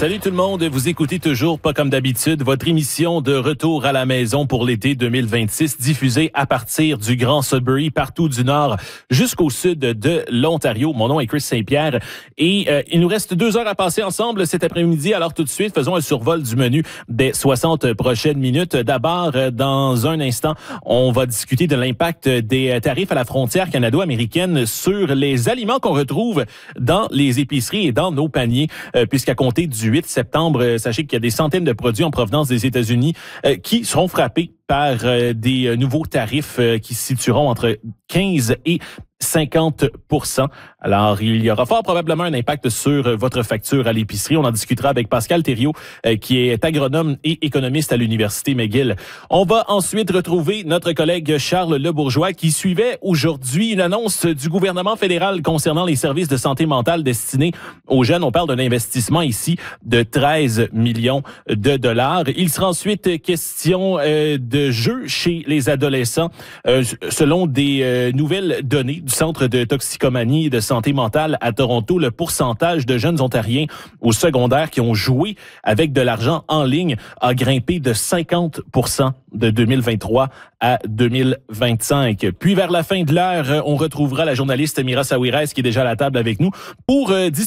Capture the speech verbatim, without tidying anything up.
Salut tout le monde, vous écoutez toujours Pas comme d'habitude, votre émission de retour à la maison pour l'été deux mille vingt-six, diffusée à partir du Grand Sudbury, partout du nord jusqu'au sud de l'Ontario. Mon nom est Chris Saint-Pierre et euh, il nous reste deux heures à passer ensemble cet après-midi. Alors tout de suite, faisons un survol du menu des soixante prochaines minutes. D'abord, dans un instant, on va discuter de l'impact des tarifs à la frontière canado-américaine sur les aliments qu'on retrouve dans les épiceries et dans nos paniers, euh, puisqu'à compter du huit septembre, euh, sachez qu'il y a des centaines de produits en provenance des États-Unis euh, qui seront frappés par euh, des euh, nouveaux tarifs euh, qui se situeront entre quinze et cinquante pour cent. Alors, il y aura fort probablement un impact sur euh, votre facture à l'épicerie. On en discutera avec Pascal Thériault, euh, qui est agronome et économiste à l'Université McGill. On va ensuite retrouver notre collègue Charles Lebourgeois, qui suivait aujourd'hui une annonce du gouvernement fédéral concernant les services de santé mentale destinés aux jeunes. On parle d'un investissement ici de treize millions de dollars. Il sera ensuite question euh, de jeux chez les adolescents, euh, selon des euh, nouvelles données du Centre de toxicomanie et de santé mentale à Toronto. Le pourcentage de jeunes Ontariens au secondaire qui ont joué avec de l'argent en ligne a grimpé de cinquante pour cent de deux mille vingt-trois à deux mille vingt-cinq. Puis vers la fin de l'heure, on retrouvera la journaliste Mira Sawires qui est déjà à la table avec nous pour euh, discuter